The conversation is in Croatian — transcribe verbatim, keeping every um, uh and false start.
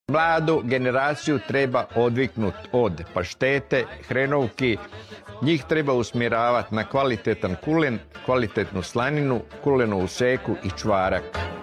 Mladu generaciju treba odviknuti od paštete, hrenovki, njih treba usmjeravati na kvalitetan kulen, kvalitetnu slaninu, kulenovu seku i čvarak.